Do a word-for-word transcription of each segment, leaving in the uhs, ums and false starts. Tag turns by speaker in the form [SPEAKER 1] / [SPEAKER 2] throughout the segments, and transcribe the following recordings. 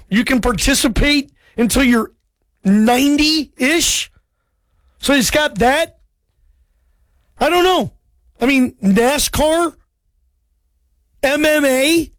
[SPEAKER 1] You can participate until you're ninety-ish. So he's got that. I don't know. I mean, NASCAR, M M A.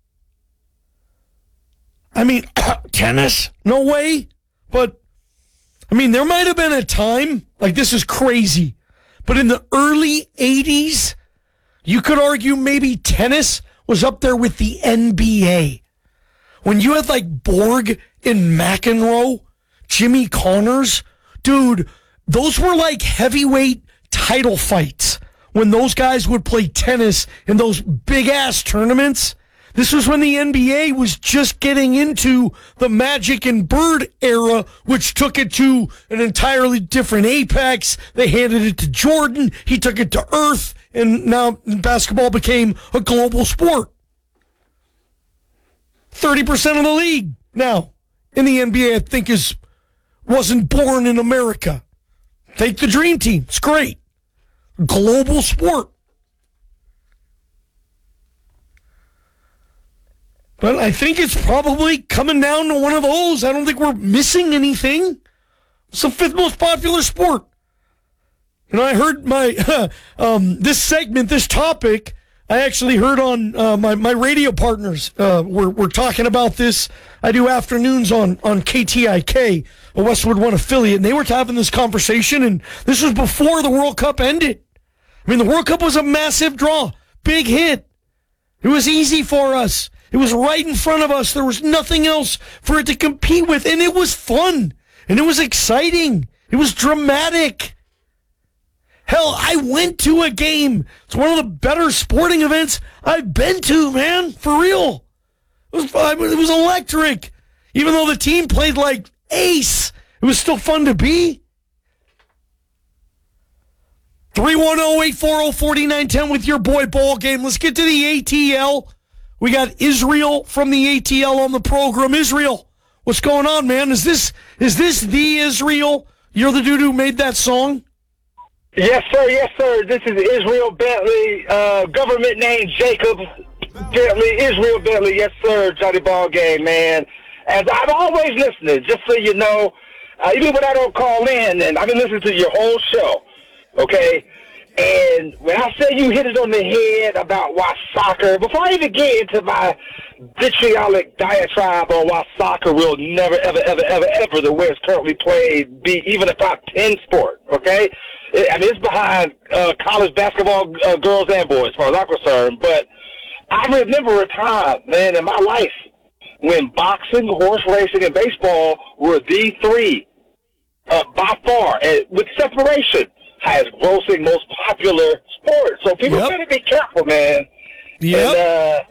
[SPEAKER 1] I mean, tennis, no way. But, I mean, there might have been a time, like this is crazy, but in the early eighties, you could argue maybe tennis was up there with the N B A. When you had like Borg and McEnroe, Jimmy Connors, dude, those were like heavyweight title fights when those guys would play tennis in those big-ass tournaments. This was when the N B A was just getting into the Magic and Bird era, which took it to an entirely different apex. They handed it to Jordan. He took it to Earth, and now basketball became a global sport. thirty percent of the league now in the N B A, I think, is wasn't born in America. Take the Dream Team. It's great. Global sport. But I think it's probably coming down to one of those. I don't think we're missing anything. It's the fifth most popular sport. You know, I heard my um, this segment, this topic, I actually heard on uh, my, my radio partners. Uh, we're, we're talking about this. I do afternoons on, on K T I K, a Westwood One affiliate, and they were having this conversation, and this was before the World Cup ended. I mean, the World Cup was a massive draw, big hit. It was easy for us. It was right in front of us. There was nothing else for it to compete with, and it was fun, and it was exciting. It was dramatic. Hell, I went to a game. It's one of the better sporting events I've been to, man, for real. It was, it was electric. Even though the team played like ace, it was still fun to be. three one zero, eight four zero, four nine one zero with your boy Ball Game. Let's get to the A T L. We got Israel from the A T L on the program. Israel, what's going on, man? Is this is this the Israel? You're the dude who made that song?
[SPEAKER 2] Yes, sir. Yes, sir. This is Israel Bentley, uh, government name Jacob Bentley, Israel Bentley. Yes, sir. Johnny Ball Game, man. As I'm always listening, just so you know, uh, even when I don't call in, and I've been listening to your whole show, okay? And when I say you hit it on the head about why soccer, before I even get into my vitriolic diatribe on why soccer will never, ever, ever, ever, ever, the way it's currently played, be even a top ten sport, okay? I mean, it's behind uh, college basketball, uh, girls and boys, as far as I'm concerned. But I remember a time, man, in my life when boxing, horse racing, and baseball were the three, uh, by far, and with separation, highest grossing, most popular sport. So people
[SPEAKER 1] Yep.
[SPEAKER 2] gotta be careful, man.
[SPEAKER 1] Yep.
[SPEAKER 2] And,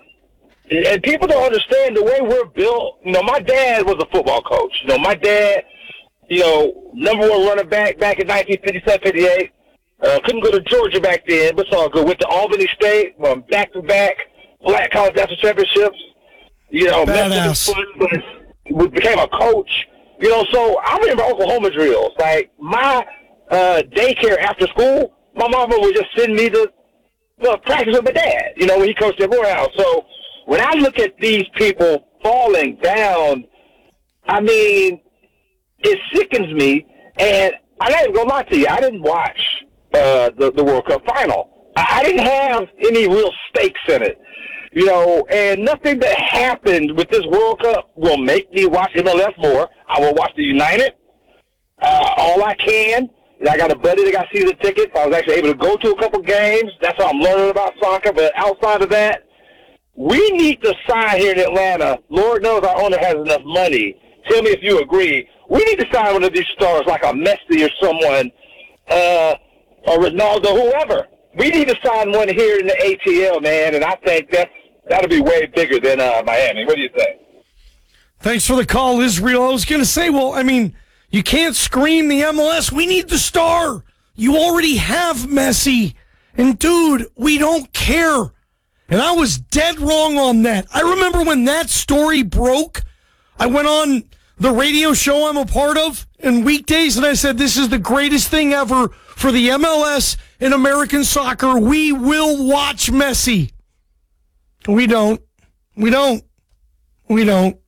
[SPEAKER 2] uh, and people don't understand the way we're built. You know, my dad was a football coach. You know, my dad, you know, number one running back back in nineteen fifty-seven fifty-eight. Uh, couldn't go to Georgia back then, but it's all good. Went to Albany State, won back-to-back black college national championships. You know,
[SPEAKER 1] Badass.
[SPEAKER 2] but became a coach. You know, so I remember Oklahoma drills. Like, my uh, daycare after school, my mama would just send me to well, practice with my dad, you know, when he coached at Morehouse. So when I look at these people falling down, I mean, it sickens me. And I'm not even going to lie to you, I didn't watch uh, the, the World Cup final. I, I didn't have any real stakes in it. You know, and nothing that happened with this World Cup will make me watch M L S more. I will watch the United uh, all I can. I got a buddy that got season tickets. I was actually able to go to a couple games. That's how I'm learning about soccer. But outside of that, we need to sign here in Atlanta. Lord knows our owner has enough money. Tell me if you agree. We need to sign one of these stars like a Messi or someone, uh, or Ronaldo, whoever. We need to sign one here in the A T L, man, and I think that's that'll be way bigger than uh, Miami. What do you think?
[SPEAKER 1] Thanks for the call, Israel. I was going to say, well, I mean, you can't scream the M L S. We need the star. You already have Messi. And, dude, we don't care. And I was dead wrong on that. I remember when that story broke, I went on the radio show I'm a part of in weekdays, and I said, this is the greatest thing ever for the M L S and American soccer. We will watch Messi. We don't. We don't. We don't.